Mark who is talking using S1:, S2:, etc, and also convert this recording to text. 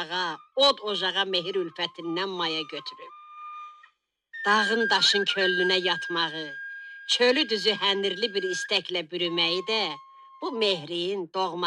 S1: torpağa, od ocağa mehir ülfətindən maya götürüb. Dağın daşın köllünə yatmağı, çölü düzü hənirli bir istəklə bürüməyi də bu mehrin, doğma